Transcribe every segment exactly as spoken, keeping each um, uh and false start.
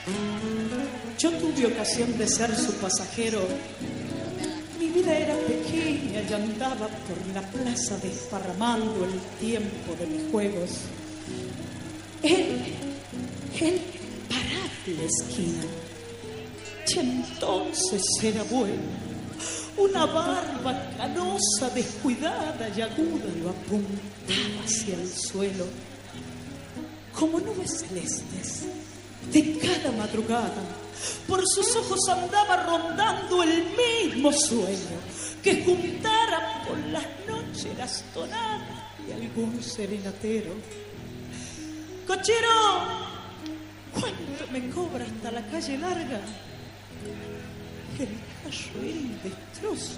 Yo tuve ocasión de ser su pasajero. Mi vida era pequeña y andaba por la plaza desparramando el tiempo de mis juegos. Él, él paraba en la esquina. Y entonces era bueno. Una barba canosa, descuidada y aguda lo apuntaba hacia el suelo. Como nubes celestes, de cada madrugada, por sus ojos andaba rondando el mismo sueño que juntara por las noches las tonadas de algún serenatero. Cochero, ¿cuánto me cobra hasta la calle larga? El carro era un destrozo,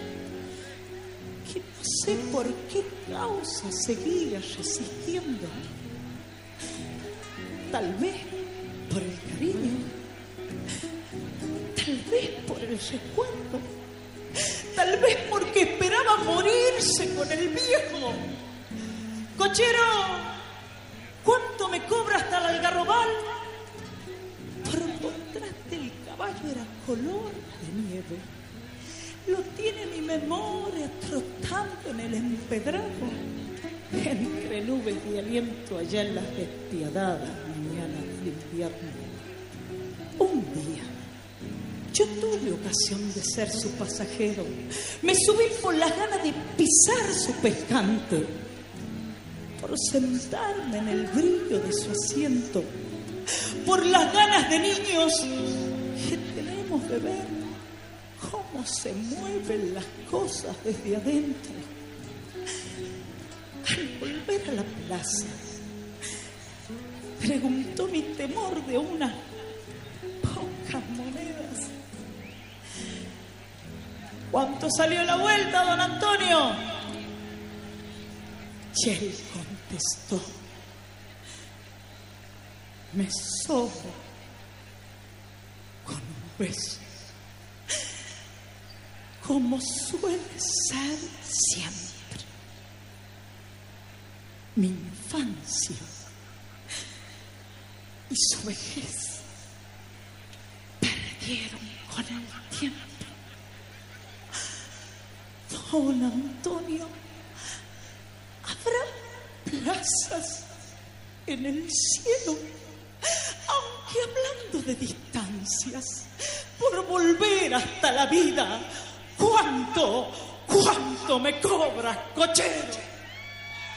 que no sé por qué causa seguía resistiendo. Tal vez por el cariño, tal vez por el recuerdo, tal vez porque esperaba morirse con el viejo. Cochero, ¿cuánto me cobra hasta el Algarrobal? Por contraste el caballo era color de nieve. Lo tiene mi memoria trotando en el empedrado, entre nubes de aliento allá en las despiadadas mañanas de invierno. Un día yo tuve ocasión de ser su pasajero. Me subí por las ganas de pisar su pescante, por sentarme en el brillo de su asiento, por las ganas de niños que tenemos de ver cómo se mueven las cosas desde adentro. Al volver a la plaza, preguntó mi temor de unas pocas monedas: ¿cuánto salió la vuelta, don Antonio? Y él contestó: me sobo con un beso, como suele ser siempre. Mi infancia y su vejez perdieron con el tiempo. Don Antonio, ¿habrá plazas en el cielo? Aunque hablando de distancias, por volver hasta la vida, ¿cuánto, cuánto me cobras, cochero?